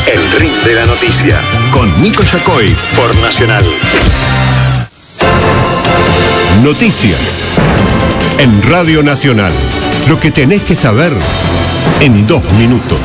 El Ring de la Noticia. Con Nico Yacoy. Por Nacional. Noticias. En Radio Nacional. Lo que tenés que saber en 2 minutos.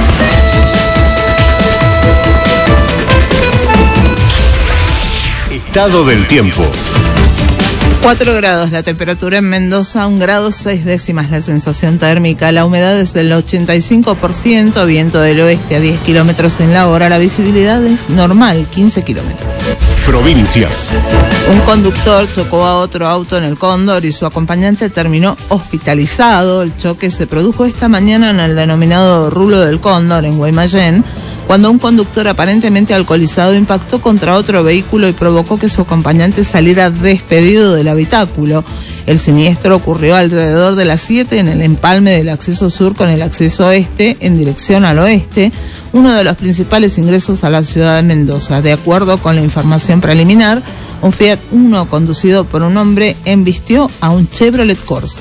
Estado del tiempo. 4 grados la temperatura en Mendoza, 1 grado 6 décimas la sensación térmica, la humedad es del 85%, viento del oeste a 10 kilómetros en la hora, la visibilidad es normal, 15 kilómetros. Provincias. Un conductor chocó a otro auto en el Cóndor y su acompañante terminó hospitalizado. El choque se produjo esta mañana en el denominado Rulo del Cóndor, en Guaymallén, cuando un conductor aparentemente alcoholizado impactó contra otro vehículo y provocó que su acompañante saliera despedido del habitáculo. El siniestro ocurrió alrededor de las 7 en el empalme del acceso sur con el acceso este en dirección al oeste, uno de los principales ingresos a la ciudad de Mendoza. De acuerdo con la información preliminar, un Fiat Uno conducido por un hombre embistió a un Chevrolet Corsa.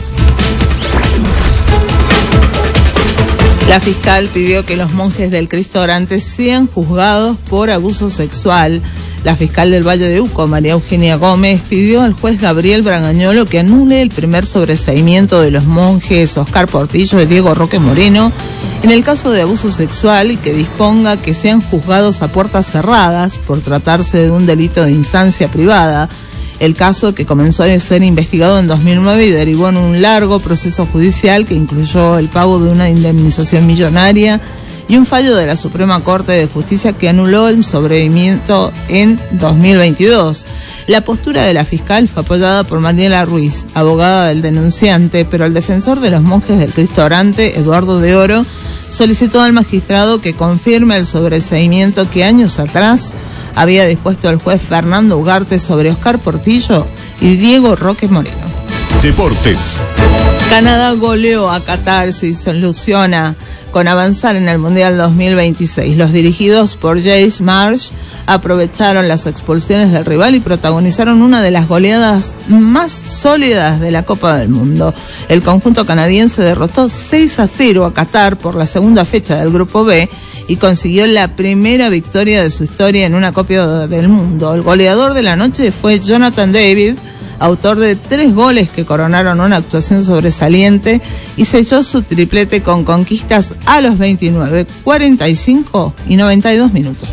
La fiscal pidió que los monjes del Cristo Orante sean juzgados por abuso sexual. La fiscal del Valle de Uco, María Eugenia Gómez, pidió al juez Gabriel Bragañolo que anule el primer sobreseimiento de los monjes Oscar Portillo y Diego Roque Moreno en el caso de abuso sexual y que disponga que sean juzgados a puertas cerradas por tratarse de un delito de instancia privada. El caso, que comenzó a ser investigado en 2009 y derivó en un largo proceso judicial que incluyó el pago de una indemnización millonaria y un fallo de la Suprema Corte de Justicia que anuló el sobreseimiento en 2022. La postura de la fiscal fue apoyada por Mariela Ruiz, abogada del denunciante, pero el defensor de los monjes del Cristo Orante, Eduardo de Oro, solicitó al magistrado que confirme el sobreseimiento que años atrás había dispuesto el juez Fernando Ugarte sobre Oscar Portillo y Diego Roque Moreno. Deportes. Canadá goleó a Qatar, se soluciona con avanzar en el Mundial 2026. Los dirigidos por Jace Marsh aprovecharon las expulsiones del rival y protagonizaron una de las goleadas más sólidas de la Copa del Mundo. El conjunto canadiense derrotó 6-0 a Qatar por la segunda fecha del Grupo B y consiguió la primera victoria de su historia en una Copa del Mundo. El goleador de la noche fue Jonathan David, autor de 3 goles que coronaron una actuación sobresaliente y selló su triplete con conquistas a los 29, 45 y 92 minutos.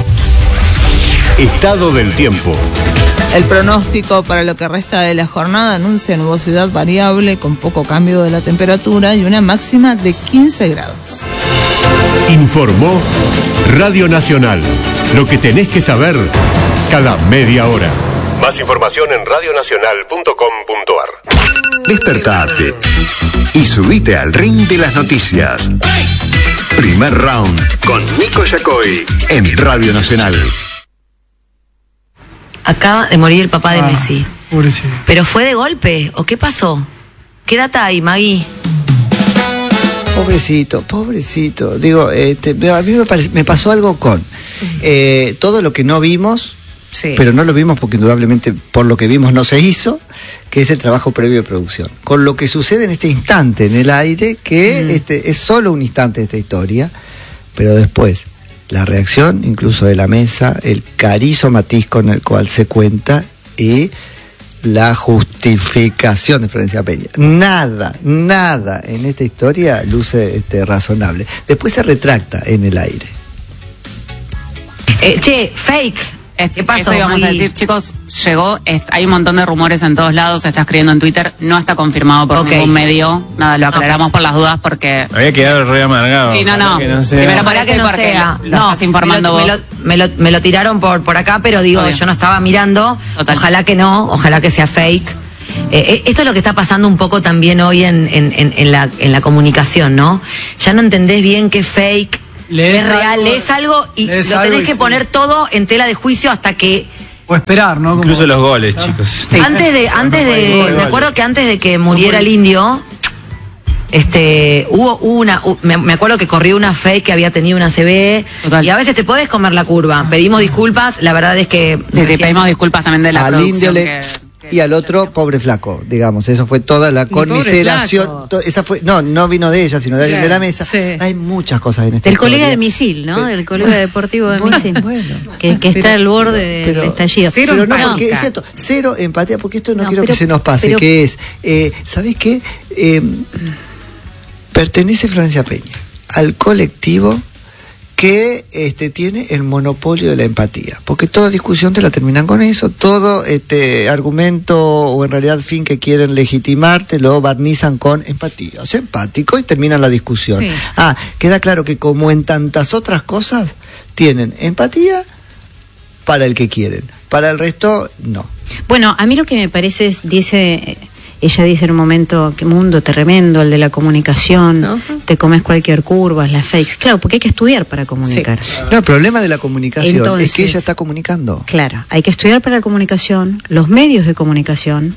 Estado del tiempo. El pronóstico para lo que resta de la jornada anuncia nubosidad variable con poco cambio de la temperatura y una máxima de 15 grados. Informó Radio Nacional. Lo que tenés que saber cada media hora. Más información en radionacional.com.ar. Despertate y subite al Ring de las Noticias. Primer round con Nico Yacoy en Radio Nacional. Acaba de morir el papá de Messi. Pobrecito. ¿Pero fue de golpe o qué pasó? ¿Qué data hay, Maggie? Pobrecito. Digo, a mí me pasó algo con todo lo que no vimos, sí, pero no lo vimos porque indudablemente por lo que vimos no se hizo, que es el trabajo previo de producción. Con lo que sucede en este instante en el aire, que es solo un instante de esta historia, pero después la reacción incluso de la mesa, el carizo matiz con el cual se cuenta y la justificación de Florencia Peña. Nada en esta historia luce razonable. Después se retracta en el aire. Fake. ¿Qué pasó? Eso íbamos a decir, chicos, llegó, hay un montón de rumores en todos lados, se está escribiendo en Twitter, no está confirmado por ningún medio, nada, lo aclaramos por las dudas porque... Había quedado re amargado. Sí, no. Primero para que no sea. Lo estás informando vos. Me lo tiraron por acá, pero digo, yo no estaba mirando. Total. Ojalá que no, ojalá que sea fake. Esto es lo que está pasando un poco también hoy en la comunicación, ¿no? Ya no entendés bien qué es fake, es real, lees algo y lo tenés que poner todo en tela de juicio hasta que... O esperar, ¿no? Como... Incluso los goles, chicos. Sí. Me acuerdo que antes de que muriera el indio, me acuerdo que corrió una fake que había tenido una CB. Total. Y a veces te podés comer la curva. Pedimos disculpas, la verdad es que... Sí, pedimos disculpas también de la al producción indio y al otro pobre flaco, digamos. Eso fue toda la conmiseración. Esa fue, no vino de ella, sino de alguien de la mesa. Sí. Hay muchas cosas en este. Del colega de misil, ¿no? Del colega deportivo de misil. Bueno, que está al borde del estallido. Pero no, porque es cierto, cero empatía, porque esto no quiero que se nos pase, que es, ¿sabés qué? Pertenece Florencia Peña al colectivo que tiene el monopolio de la empatía, porque toda discusión te la terminan con eso, todo argumento o en realidad fin que quieren legitimar te lo barnizan con empatía, o sea, empático, y terminan la discusión. Sí. Queda claro que como en tantas otras cosas tienen empatía para el que quieren, para el resto no. Bueno, a mí lo que me parece es, ella dice en un momento, qué mundo tremendo el de la comunicación, te comes cualquier curva, las fakes. Claro, porque hay que estudiar para comunicar. Sí. No, el problema de la comunicación es que ella está comunicando. Claro, hay que estudiar para la comunicación, los medios de comunicación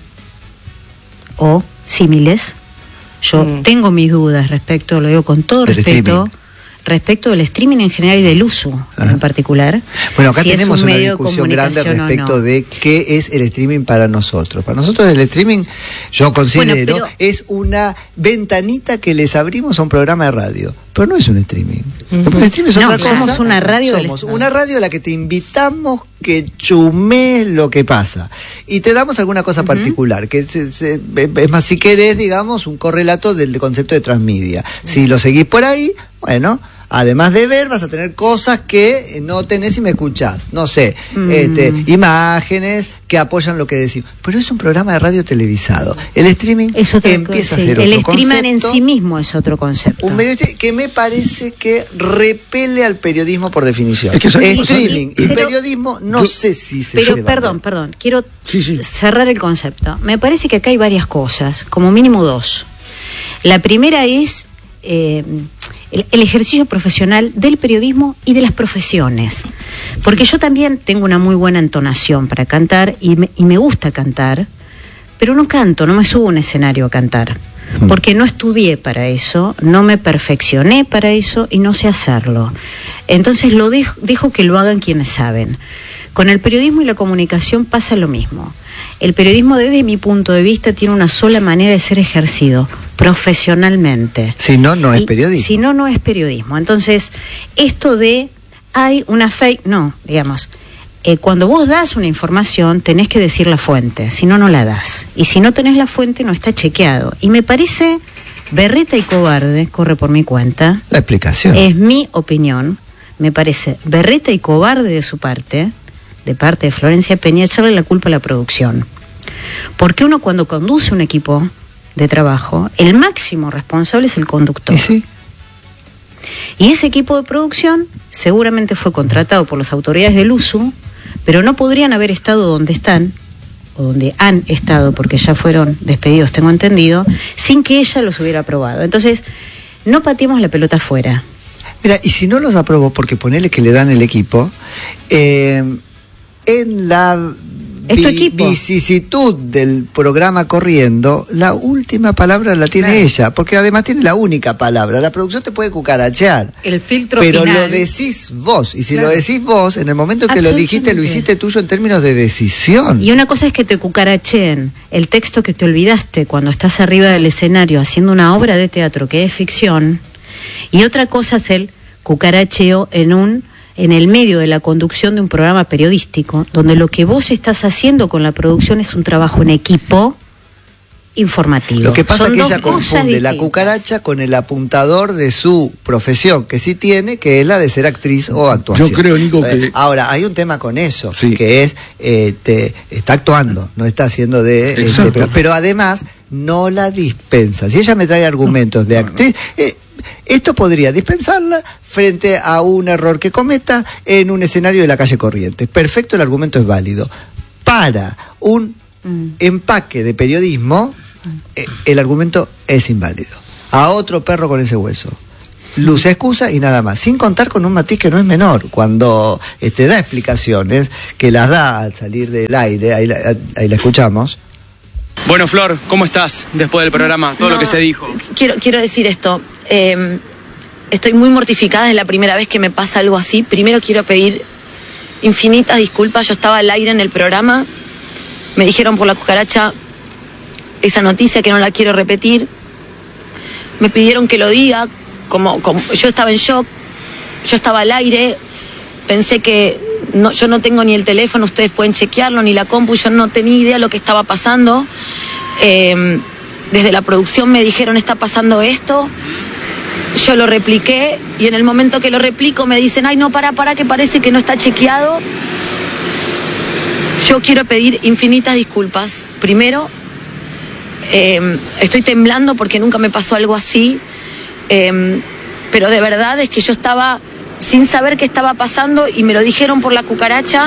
o símiles. Yo tengo mis dudas respecto, lo digo con todo respeto, respecto del streaming en general y del uso en particular. Bueno, acá tenemos una discusión grande respecto de qué es el streaming para nosotros. Para nosotros el streaming, yo considero, es una ventanita que les abrimos a un programa de radio. Pero no es un streaming. El streaming es otra cosa. Somos una radio. Somos una radio a la que te invitamos que chumes lo que pasa. Y te damos alguna cosa particular, que es más, si querés, digamos, un correlato del concepto de transmedia. Si lo seguís por ahí, bueno, además de ver, vas a tener cosas que no tenés si me escuchás. No sé, imágenes que apoyan lo que decís. Pero es un programa de radio televisado. El streaming empieza a ser otro concepto. El streaming en sí mismo es otro concepto. Un medio que me parece que repele al periodismo por definición. Es que streaming y periodismo no sé si se llevan. Pero perdón, quiero cerrar el concepto. Me parece que acá hay varias cosas, como mínimo dos. La primera es el ejercicio profesional del periodismo y de las profesiones, porque yo también tengo una muy buena entonación para cantar y me gusta cantar, pero no canto, no me subo a un escenario a cantar, porque no estudié para eso, no me perfeccioné para eso y no sé hacerlo. Entonces lo dejo que lo hagan quienes saben. Con el periodismo y la comunicación pasa lo mismo. El periodismo, desde mi punto de vista, tiene una sola manera de ser ejercido, profesionalmente. Si no, no es periodismo. Si no, no es periodismo. Entonces, esto de hay una fake, no, digamos, cuando vos das una información tenés que decir la fuente, si no, no la das. Y si no tenés la fuente no está chequeado. Y me parece berreta y cobarde, corre por mi cuenta. La explicación. Es mi opinión. Me parece berreta y cobarde de su parte, de parte de Florencia Peña, echarle la culpa a la producción. Porque uno cuando conduce un equipo de trabajo, el máximo responsable es el conductor. Sí. Y ese equipo de producción seguramente fue contratado por las autoridades del USU, pero no podrían haber estado donde están, o donde han estado, porque ya fueron despedidos, tengo entendido, sin que ella los hubiera aprobado. Entonces, no pateemos la pelota afuera. Mira, y si no los aprobó, porque ponele que le dan el equipo, en la vicisitud del programa corriendo, la última palabra la tiene ella, porque además tiene la única palabra. La producción te puede cucarachear, el filtro pero final. Lo decís vos, y si lo decís vos, en el momento que lo dijiste, lo hiciste tuyo en términos de decisión. Y una cosa es que te cucaracheen el texto que te olvidaste cuando estás arriba del escenario haciendo una obra de teatro que es ficción, y otra cosa es el cucaracheo en el medio de la conducción de un programa periodístico, donde lo que vos estás haciendo con la producción es un trabajo en equipo informativo. Lo que pasa es que ella confunde la cucaracha con el apuntador de su profesión, que sí tiene, que es la de ser actriz o actuación. Yo creo, Nico, que... Ahora, hay un tema con eso, que es, está actuando, no está haciendo pero además no la dispensa. Si ella me trae argumentos de actriz... esto podría dispensarla frente a un error que cometa en un escenario de la calle Corrientes. Perfecto, el argumento es válido. Para un empaque de periodismo, el argumento es inválido. A otro perro con ese hueso. Luz excusa y nada más. Sin contar con un matiz que no es menor. Cuando da explicaciones, que las da al salir del aire, ahí la escuchamos. Bueno, Flor, ¿cómo estás después del programa? Todo lo que se dijo. Quiero decir esto. Estoy muy mortificada, es la primera vez que me pasa algo así. Primero quiero pedir infinitas disculpas. Yo estaba al aire en el programa Me dijeron por la cucaracha esa noticia que no la quiero repetir. Me pidieron que lo diga, como yo estaba en shock, yo estaba al aire, pensé que yo no tengo ni el teléfono, ustedes pueden chequearlo, ni la compu, yo no tenía idea de lo que estaba pasando. Desde la producción me dijeron, está pasando esto. Yo lo repliqué y en el momento que lo replico me dicen, ay, no, para, que parece que no está chequeado. Yo quiero pedir infinitas disculpas. Primero, estoy temblando porque nunca me pasó algo así, pero de verdad es que yo estaba sin saber qué estaba pasando y me lo dijeron por la cucaracha,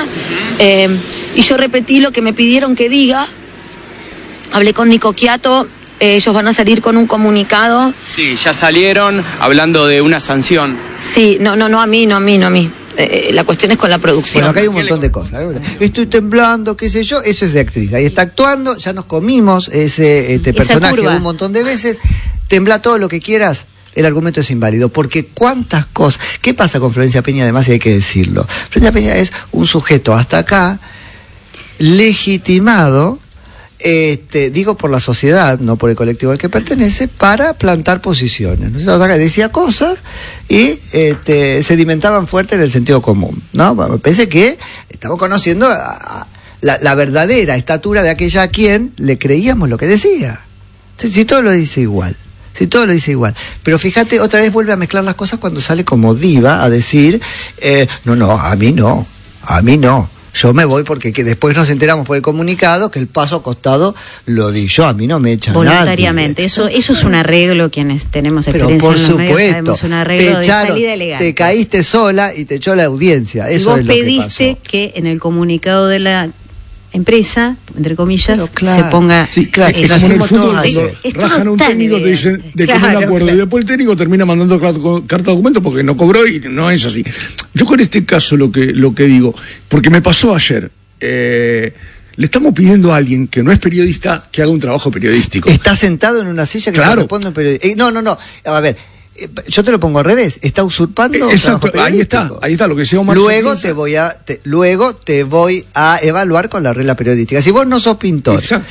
y yo repetí lo que me pidieron que diga. Hablé con Nico Quiato, ellos van a salir con un comunicado. Sí, ya salieron hablando de una sanción. Sí, no a mí. La cuestión es con la producción. Bueno, acá hay un montón de cosas. Estoy temblando, qué sé yo, eso es de actriz. Ahí está actuando, ya nos comimos ese personaje un montón de veces. Tembla todo lo que quieras, el argumento es inválido. Porque cuántas cosas. ¿Qué pasa con Florencia Peña? Además, y hay que decirlo. Florencia Peña es un sujeto hasta acá legitimado, digo por la sociedad, no por el colectivo al que pertenece, para plantar posiciones, ¿no? O sea, decía cosas y sedimentaban fuerte en el sentido común, ¿no? Me parece que estamos conociendo la verdadera estatura de aquella a quien le creíamos lo que decía. Entonces, si todo lo dice igual. Pero fíjate, otra vez vuelve a mezclar las cosas cuando sale como diva a decir, a mí no. Yo me voy porque después nos enteramos por el comunicado que el paso acostado lo di yo, a mí no me echan voluntariamente. Nadie. Eso es un arreglo, quienes tenemos experiencia en los medios sabemos, un arreglo de salida elegante. Te caíste sola y te echó la audiencia. Eso vos es lo pediste que en el comunicado de la empresa, entre comillas, claro, se ponga... Sí, claro, es como en el fútbol, cuando rajan a un técnico, te dicen de que no me acuerdo, y después el técnico termina mandando carta de documento porque no cobró y no es así. Yo con este caso lo que digo, porque me pasó ayer, le estamos pidiendo a alguien que no es periodista que haga un trabajo periodístico. Está sentado en una silla que corresponde a un periodista. No, a ver, yo te lo pongo al revés, está usurpando. Exacto, ahí está lo que decía Omar. Luego te voy a evaluar con la regla periodística. Si vos no sos pintor, exacto,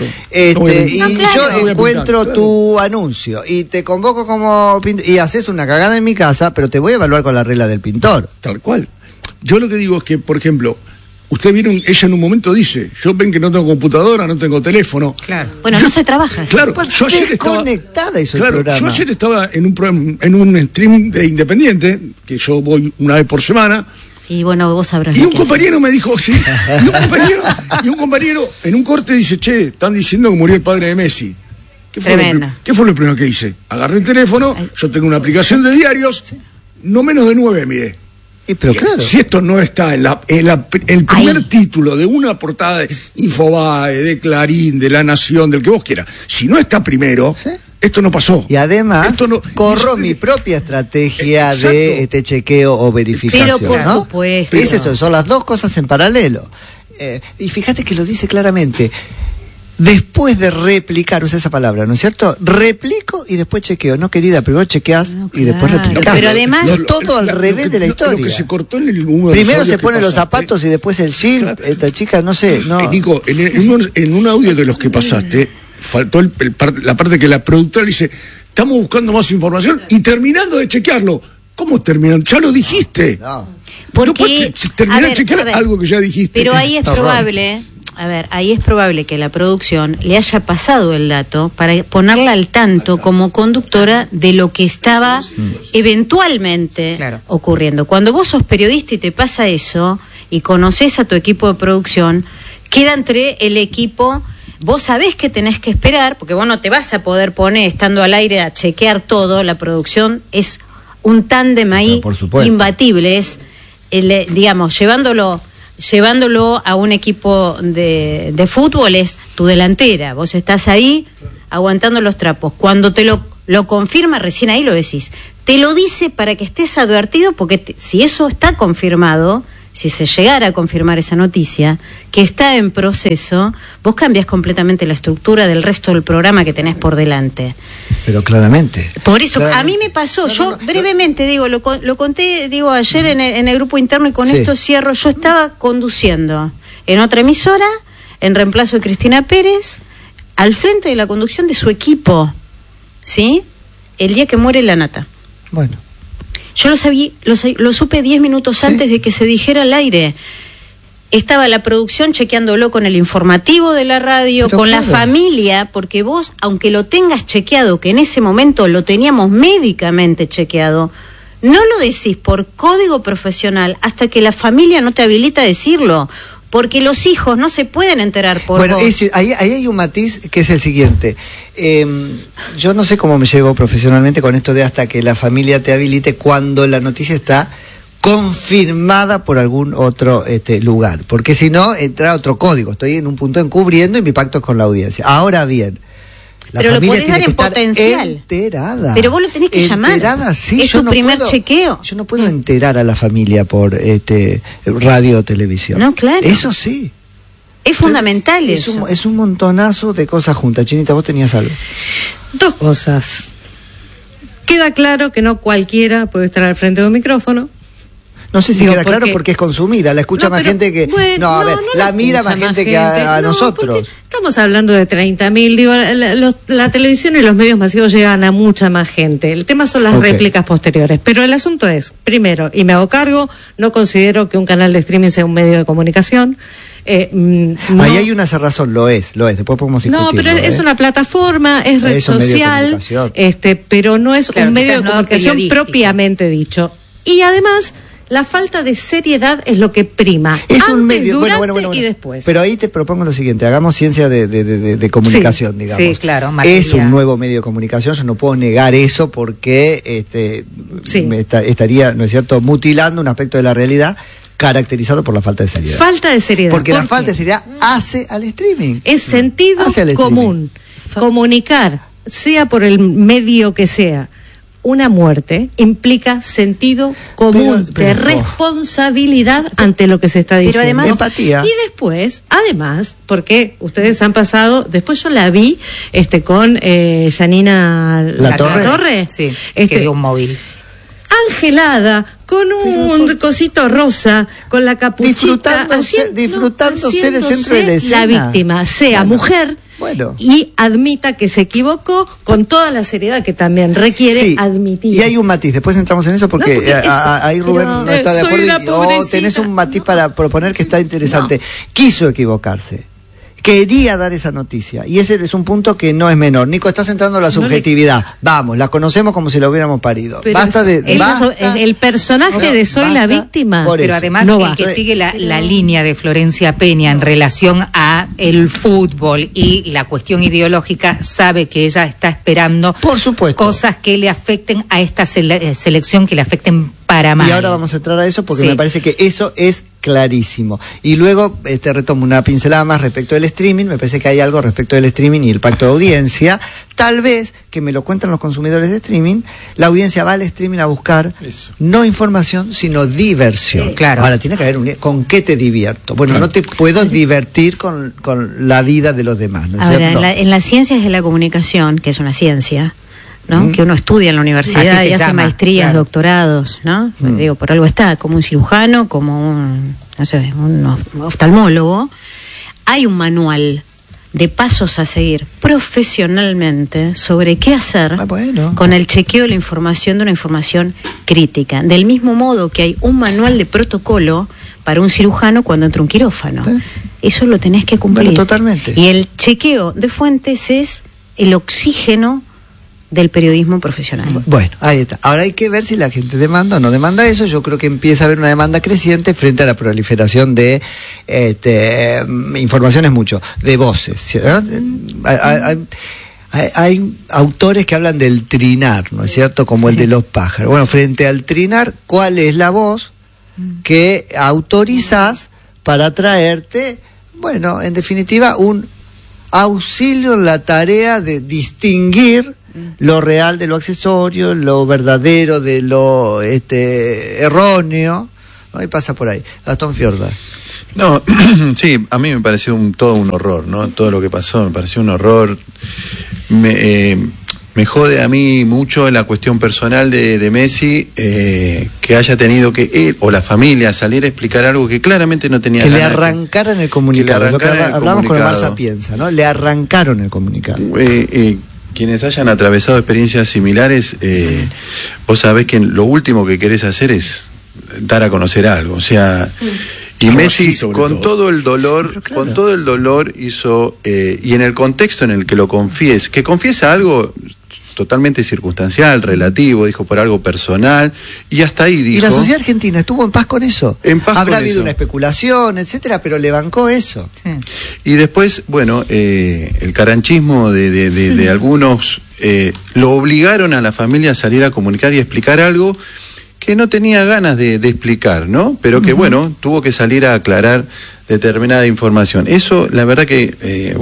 yo encuentro tu anuncio y te convoco como pintor y haces una cagada en mi casa, pero te voy a evaluar con la regla del pintor. Tal cual. Yo lo que digo es que, por ejemplo, ustedes vieron, ella en un momento dice, yo ven que no tengo computadora, no tengo teléfono. Claro. Bueno, no se trabaja. Claro, yo ayer estaba conectada hizo el programa. Yo ayer estaba en un stream de Independiente, que yo voy una vez por semana. Y bueno, vos sabrás. Y un compañero me dijo, sí, y un compañero en un corte dice, che, están diciendo que murió el padre de Messi. ¿Qué fue lo primero que hice? Agarré el teléfono, yo tengo una aplicación de diarios, no menos de 9, mire. Pero claro. Si esto no está en el primer título de una portada de Infobae, de Clarín, de La Nación, del que vos quieras, si no está primero, ¿sí? Esto no pasó. Y además, corro mi propia estrategia de chequeo o verificación. Pero por supuesto. Es eso, son las dos cosas en paralelo. Y fíjate que lo dice claramente. Después de replicar, usa esa palabra, ¿no es cierto? Replico y después chequeo. No, querida, primero chequeás y después replicás. Pero además... todo al revés de la historia. Lo que se cortó en primero se ponen los zapatos y después el jean. Claro. Esta chica, no sé. No. Nico, en un audio de los que pasaste, faltó la parte que la productora dice, estamos buscando más información y terminando de chequearlo. ¿Cómo terminan? Ya lo dijiste. No. Porque, no puedes terminar de chequear algo que ya dijiste. Pero ahí es probable... ahí es probable que la producción le haya pasado el dato para ponerla al tanto como conductora de lo que estaba eventualmente ocurriendo. Cuando vos sos periodista y te pasa eso y conoces a tu equipo de producción, queda entre el equipo, vos sabés que tenés que esperar, porque vos no te vas a poder poner estando al aire a chequear todo, la producción es un tándem ahí imbatible, es digamos, llevándolo a un equipo de fútbol es tu delantera, vos estás ahí aguantando los trapos, cuando te lo confirma recién ahí lo decís, te lo dice para que estés advertido, porque si eso está confirmado, si se llegara a confirmar esa noticia, que está en proceso, vos cambias completamente la estructura del resto del programa que tenés por delante. Pero claramente. Por eso, a mí me pasó, brevemente, digo, lo conté, ayer en el grupo interno y con esto cierro, yo estaba conduciendo en otra emisora, en reemplazo de Cristina Pérez, al frente de la conducción de su equipo, ¿sí? El día que muere la Nata. Bueno. Yo lo supe 10 minutos antes de que se dijera al aire. Estaba la producción chequeándolo con el informativo de la radio, pero con la familia, porque vos, aunque lo tengas chequeado, que en ese momento lo teníamos médicamente chequeado, no lo decís por código profesional hasta que la familia no te habilita a decirlo, porque los hijos no se pueden enterar por vos. Ahí hay un matiz que es el siguiente. Yo no sé cómo me llevo profesionalmente con esto de hasta que la familia te habilite cuando la noticia está confirmada por algún otro lugar, porque si no entra otro código. Estoy en un punto encubriendo y mi pacto es con la audiencia. Ahora bien, la pero familia lo podés dar en potencial. Enterada. Pero vos lo tenés que llamar. Sí, es tu primer chequeo. Yo no puedo enterar a la familia por radio o televisión. No, claro. Eso sí. Es fundamental eso. Es un montonazo de cosas juntas. Chinita, vos tenías algo. Dos cosas. Queda claro que no cualquiera puede estar al frente de un micrófono. No sé si queda claro porque es consumida, la escucha más gente que... Bueno, la mira más gente que a nosotros. Estamos hablando de 30.000, digo, la televisión y los medios masivos llegan a mucha más gente. El tema son las réplicas posteriores. Pero el asunto es, primero, y me hago cargo, no considero que un canal de streaming sea un medio de comunicación. No. Ahí hay una cerrazón, lo es, después podemos discutirlo. No, pero es una plataforma, es red social, pero no es un medio de comunicación propiamente dicho. Y además, la falta de seriedad es lo que prima. Es antes, un medio, durante y después. Pero ahí te propongo lo siguiente, hagamos ciencia de comunicación, digamos. Sí, claro. Es un nuevo medio de comunicación, yo no puedo negar eso porque me estaría, ¿no es cierto?, mutilando un aspecto de la realidad caracterizado por la falta de seriedad. Falta de seriedad. Porque la falta de seriedad hace al streaming. Es sentido común. Comunicar, sea por el medio que sea, una muerte implica sentido común de responsabilidad ante lo que se está diciendo. Pero además, empatía. Y después, además, porque ustedes han pasado, después yo la vi con Janina La Torre. Sí, que dio un móvil. Angelada, con un cosito rosa, con la capuchita, disfrutando ser el centro de la escena. La víctima, sea mujer. Bueno. Y admita que se equivocó con toda la seriedad que también requiere admitir. Y hay un matiz, después entramos en eso porque ahí Rubén no está de acuerdo. Tenés un matiz para proponer que está interesante. Quiso equivocarse. Quería dar esa noticia. Y ese es un punto que no es menor. Nico, estás entrando en la subjetividad. Vamos, la conocemos como si la hubiéramos parido. Pero basta el personaje de Soy la víctima. Pero además el que sigue la línea de Florencia Peña en relación a el fútbol y la cuestión ideológica sabe que ella está esperando, por supuesto, cosas que le afecten a esta selección, que le afecten para mal. Y ahora vamos a entrar a eso porque me parece que eso es clarísimo. Y luego retomo una pincelada más respecto del streaming. Me parece que hay algo respecto del streaming y el pacto de audiencia. Tal vez, que me lo cuentan los consumidores de streaming, la audiencia va al streaming a buscar no información, sino diversión. Claro. Ahora, tiene que haber ¿con qué te divierto? Bueno, no te puedo divertir con la vida de los demás, ¿no es cierto? En las ciencias de la comunicación, que es una ciencia, ¿no? Que uno estudia en la universidad y hace maestrías, doctorados, ¿no? Digo, por algo está, como un cirujano, como un oftalmólogo. Hay un manual de pasos a seguir profesionalmente sobre qué hacer con el chequeo de la información, de una información crítica. Del mismo modo que hay un manual de protocolo para un cirujano cuando entra un quirófano. Eso lo tenés que cumplir. Bueno, totalmente. Y el chequeo de fuentes es el oxígeno del periodismo profesional. Bueno, ahí está. Ahora hay que ver si la gente demanda o no demanda eso. Yo creo que empieza a haber una demanda creciente frente a la proliferación de informaciones de voces. Hay autores que hablan del trinar, ¿no es cierto? Como el de los pájaros. Bueno, frente al trinar, ¿cuál es la voz que autorizás para traerte, bueno, en definitiva, un auxilio en la tarea de distinguir lo real de lo accesorio, lo verdadero de lo erróneo, ¿no? Y pasa por ahí. Gastón Fiorda. No, sí, a mí me pareció todo un horror, ¿no? Todo lo que pasó me pareció un horror. me jode a mí mucho en la cuestión personal de Messi, que haya tenido que él o la familia salir a explicar algo que claramente no tenía que ganas. Le arrancaran el comunicado. Lo que hablamos con Omar Sapienza, ¿no? Le arrancaron el comunicado. Quienes hayan atravesado experiencias similares, vos sabés que lo último que querés hacer es dar a conocer algo. O sea, y Messi con todo el dolor, con todo el dolor hizo, y en el contexto en el que lo confiesa algo totalmente circunstancial, relativo, dijo por algo personal, y hasta ahí dijo... Y la sociedad argentina estuvo en paz con eso. En paz Habrá con habido eso. Una especulación, etcétera, pero le bancó eso. Sí. Y después, bueno, el caranchismo de algunos lo obligaron a la familia a salir a comunicar y a explicar algo que no tenía ganas de explicar, ¿no? Pero que, bueno, tuvo que salir a aclarar determinada información. Eso, la verdad que,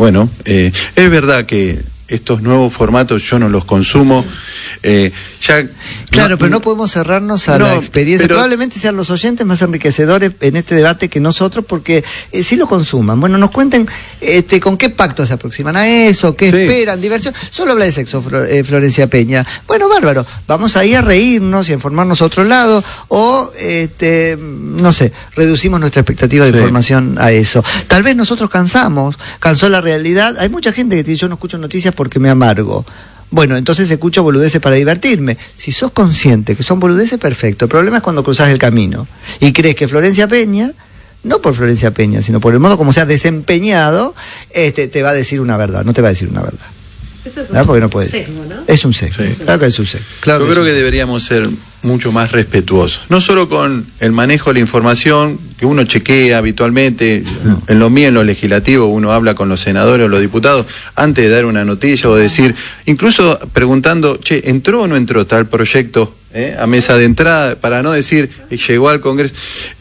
es verdad que estos nuevos formatos yo no los consumo. Claro, pero no podemos cerrarnos a la experiencia. Probablemente sean los oyentes más enriquecedores en este debate que nosotros, porque sí lo consuman. Bueno, nos cuenten con qué pacto se aproximan a eso, qué esperan, diversión. Solo habla de sexo, Florencia Peña. Bueno, bárbaro. Vamos ahí a reírnos y a informarnos a otro lado, o, no sé, reducimos nuestra expectativa de información a eso. Tal vez nosotros cansó la realidad. Hay mucha gente que dice, yo no escucho noticias porque me amargo. Bueno, entonces escucho boludeces para divertirme. Si sos consciente que son boludeces, perfecto. El problema es cuando cruzás el camino y crees que Florencia Peña, no por Florencia Peña, sino por el modo como se ha desempeñado, te va a decir una verdad. No te va a decir una verdad. Eso es porque no puede. Sesgo, ¿no? Es un sesgo. Sí. Claro que es un sesgo. Claro Yo creo que deberíamos ser mucho más respetuosos. No solo con el manejo de la información, que uno chequea habitualmente, en lo mío, en lo legislativo, uno habla con los senadores o los diputados antes de dar una noticia o decir, incluso preguntando, ¿entró o no entró tal proyecto a mesa de entrada? Para no decir, llegó al Congreso.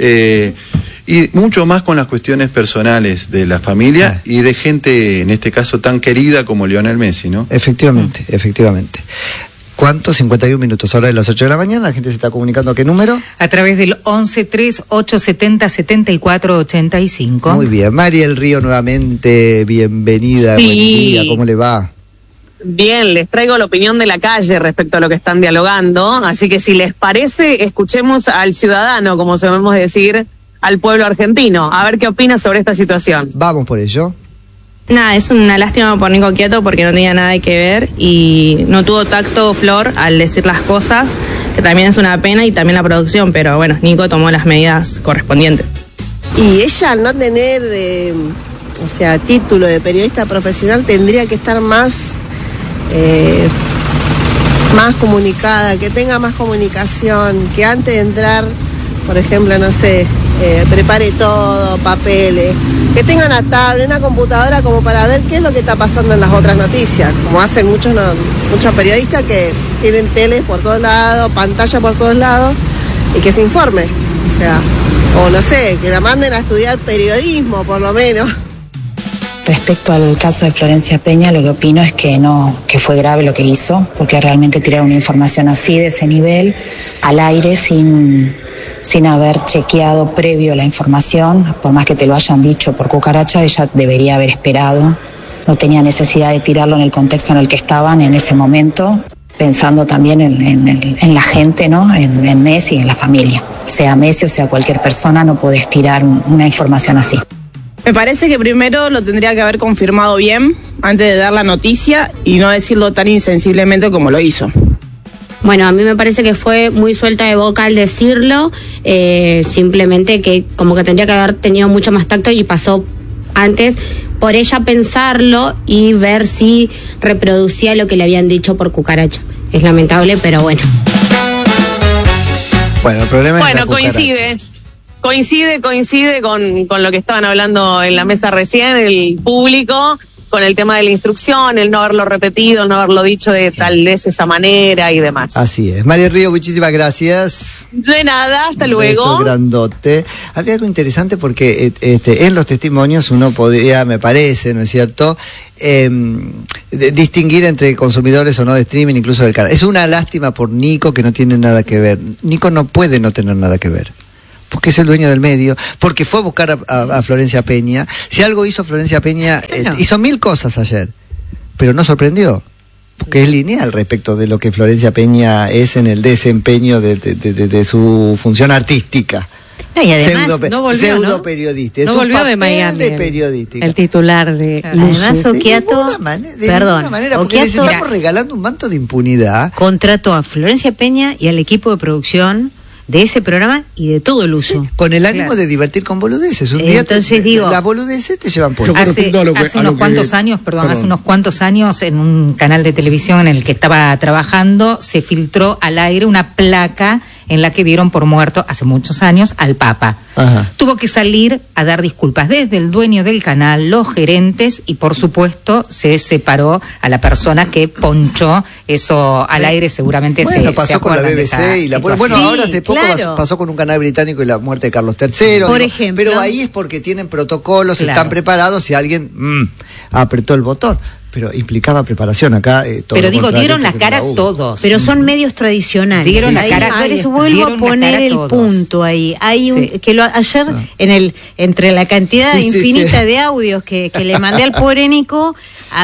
Y mucho más con las cuestiones personales de la familia y de gente, en este caso, tan querida como Lionel Messi, ¿no? Efectivamente. ¿Cuánto? 51 minutos, ahora de las 8 de la mañana. La gente se está comunicando. ¿A qué número? A través del 1138707485. Muy bien. María del Río, nuevamente, bienvenida. Sí. Buen día, ¿cómo le va? Bien, les traigo la opinión de la calle respecto a lo que están dialogando, así que si les parece, escuchemos al ciudadano, como solemos decir, al pueblo argentino, a ver qué opina sobre esta situación. Vamos por ello. Nada, es una lástima por Nico Quieto porque no tenía nada que ver y no tuvo tacto Flor al decir las cosas, que también es una pena, y también la producción, pero bueno, Nico tomó las medidas correspondientes. Y ella, al no tener, título de periodista profesional, tendría que estar más comunicada, que tenga más comunicación, que antes de entrar, por ejemplo, no sé, prepare todo, papeles, que tenga una tablet, una computadora como para ver qué es lo que está pasando en las otras noticias, como hacen muchos periodistas que tienen tele por todos lados, pantalla por todos lados, y que se informe, o no sé, que la manden a estudiar periodismo por lo menos. Respecto al caso de Florencia Peña, lo que opino es que fue grave lo que hizo, porque realmente tirar una información así de ese nivel al aire sin haber chequeado previo la información, por más que te lo hayan dicho por cucaracha, ella debería haber esperado. No tenía necesidad de tirarlo en el contexto en el que estaban en ese momento, pensando también en la gente, ¿no? En Messi y en la familia. Sea Messi o sea cualquier persona, no podés tirar una información así. Me parece que primero lo tendría que haber confirmado bien antes de dar la noticia y no decirlo tan insensiblemente como lo hizo. Bueno, a mí me parece que fue muy suelta de boca al decirlo, simplemente que como que tendría que haber tenido mucho más tacto y pasó antes por ella pensarlo y ver si reproducía lo que le habían dicho por cucaracha. Es lamentable, pero bueno. Bueno, el problema es la cucaracha. Coincide con lo que estaban hablando en la mesa recién, el público, con el tema de la instrucción, el no haberlo repetido, el no haberlo dicho de tal vez esa manera y demás. Así es. María Río, muchísimas gracias. De nada, hasta luego. Beso grandote. Había algo interesante porque en los testimonios uno podía, me parece, ¿no es cierto?, distinguir entre consumidores o no de streaming, incluso del canal. Es una lástima por Nico, que no tiene nada que ver. Nico no puede no tener nada que ver, porque es el dueño del medio, porque fue a buscar a Florencia Peña. Si algo hizo Florencia Peña, hizo 1000 cosas ayer, pero no sorprendió. porque es lineal respecto de lo que Florencia Peña es en el desempeño de su función artística. No, y además no volvió, pseudo periodista. No volvió de Miami. De periodística. El titular de Además, Occhiato, de ninguna manera, porque les estamos regalando un manto de impunidad. Contrató a Florencia Peña y al equipo de producción de ese programa y de todo el uso. Sí, con el ánimo de divertir con boludeces. Un día las boludeces te llevan por hace unos cuantos años, en un canal de televisión en el que estaba trabajando, se filtró al aire una placa en la que dieron por muerto hace muchos años al Papa. Ajá. Tuvo que salir a dar disculpas desde el dueño del canal, los gerentes y por supuesto se separó a la persona que ponchó eso al aire. Seguramente pasó con la BBC y ahora hace poco pasó con un canal británico y la muerte de Carlos III. Por ejemplo. Pero ahí es porque tienen protocolos, están preparados si alguien apretó el botón. Pero implicaba preparación acá. Pero dieron la cara todos. Pero son medios tradicionales. Dieron la cara. Por eso vuelvo a poner el punto ahí. Hay ayer entre la cantidad infinita de audios que le mandé al pobre Nico,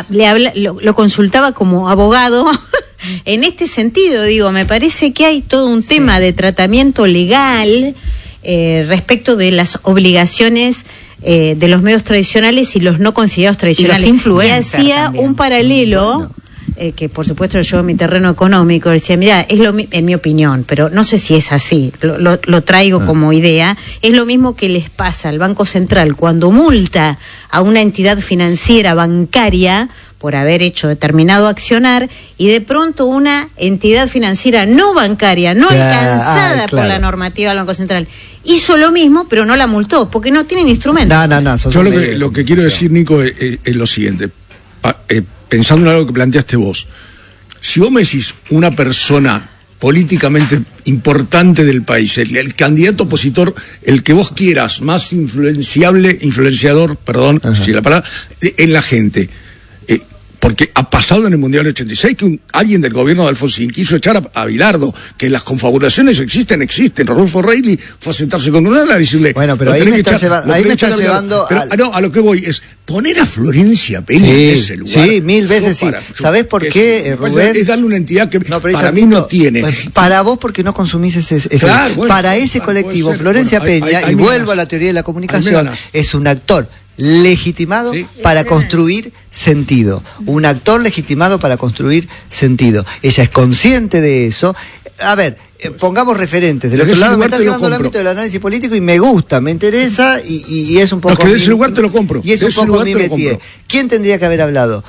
lo consultaba como abogado. En este sentido, me parece que hay todo un tema de tratamiento legal respecto de las obligaciones de los medios tradicionales y los no considerados tradicionales. Y los influencers y hacía también un paralelo, que por supuesto lo llevo a mi terreno económico. Decía, mira, en mi opinión, pero no sé si es así, lo traigo como idea, es lo mismo que les pasa al Banco Central cuando multa a una entidad financiera bancaria por haber hecho determinado accionar, y de pronto una entidad financiera no bancaria, no alcanzada por la normativa del Banco Central, hizo lo mismo, pero no la multó, porque no tienen instrumentos. Yo lo que quiero decir, Nico, es lo siguiente. Pensando en algo que planteaste vos, si vos me decís una persona políticamente importante del país, el candidato opositor, el que vos quieras, más influenciador, si la palabra, en la gente, porque ha pasado en el Mundial 86 que alguien del gobierno de Alfonsín quiso echar a Bilardo, que las confabulaciones existen. Rodolfo Reilly fue a sentarse con una y decirle... Bueno, pero ahí me estás llevando... a lo que voy es poner a Florencia Peña en ese lugar. Sí, 1000 veces sí. ¿Sabés por qué, Rubén? Es darle una entidad que para mí no tiene. Para vos, porque no consumís ese para ese colectivo, Florencia Peña, y vuelvo a la teoría de la comunicación, es un actor legitimado para construir sentido. Un actor legitimado para construir sentido. Ella es consciente de eso. A ver, pongamos referentes. Del otro lado me estás llevando al ámbito del análisis político y me gusta, me interesa y es un poco... de ese lugar te lo compro. Y es un poco mi métier. ¿Quién tendría que haber hablado?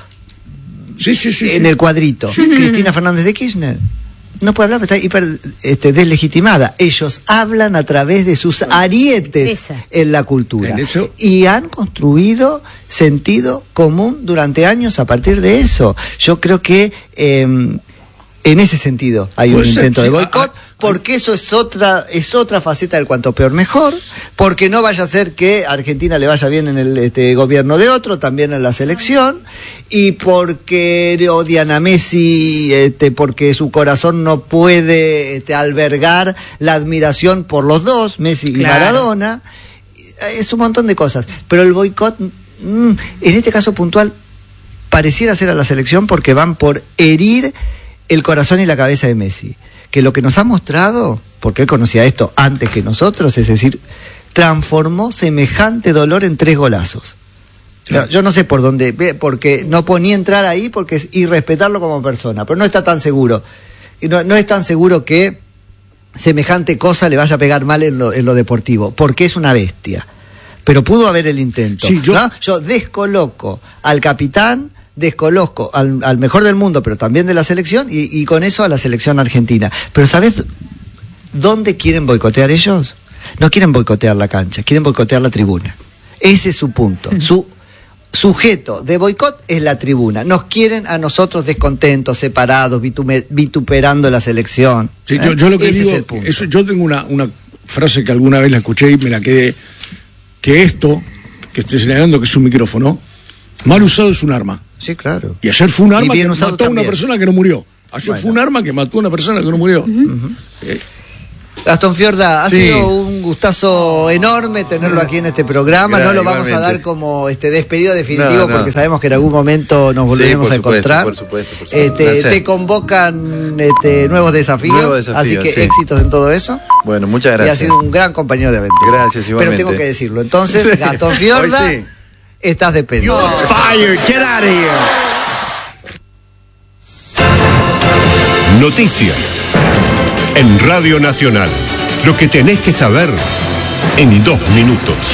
En el cuadrito. Cristina Fernández de Kirchner. No puede hablar, pero está hiper deslegitimada. Ellos hablan a través de sus arietes en la cultura. Y han construido sentido común durante años a partir de eso. Yo creo que en ese sentido hay un intento de boicot, porque eso es otra faceta del cuanto peor mejor, porque no vaya a ser que a Argentina le vaya bien en el gobierno de otro, también en la selección, y porque odian a Messi, porque su corazón no puede albergar la admiración por los dos, Messi y Maradona. Es un montón de cosas, pero el boicot, en este caso puntual, pareciera ser a la selección porque van por herir el corazón y la cabeza de Messi, que lo que nos ha mostrado, porque él conocía esto antes que nosotros, es decir, transformó semejante dolor en 3 golazos. Yo no sé por dónde, porque no puedo ni entrar ahí porque es irrespetarlo como persona, pero no está tan seguro. No es tan seguro que semejante cosa le vaya a pegar mal en lo deportivo, porque es una bestia. Pero pudo haber el intento. Yo descoloco al capitán, descoloco al mejor del mundo, pero también de la selección, y con eso a la selección argentina. Pero ¿sabes dónde quieren boicotear ellos? No quieren boicotear la cancha, quieren boicotear la tribuna. Ese es su punto. Su sujeto de boicot es la tribuna. Nos quieren a nosotros descontentos, separados, vituperando la selección. Sí, yo lo que ese digo, es el punto. Yo tengo una frase que alguna vez la escuché y me la quedé, que esto que estoy señalando que es un micrófono, mal usado es un arma. Sí, claro. Y ayer fue un arma que mató también a una persona que no murió. Ayer fue un arma que mató a una persona que no murió. Gastón Fiorda, ha sido un gustazo enorme tenerlo aquí en este programa. No lo vamos a dar como despedido definitivo porque sabemos que en algún momento nos volveremos a encontrar. Por supuesto. Te convocan nuevos desafíos, así que éxitos en todo eso. Bueno, muchas gracias. Y ha sido un gran compañero de aventura. Gracias, igualmente. Pero tengo que decirlo. Entonces, Gastón Fiorda, estás despedido. You're fired. Get out of here. Noticias en Radio Nacional. Lo que tenés que saber en 2 minutos.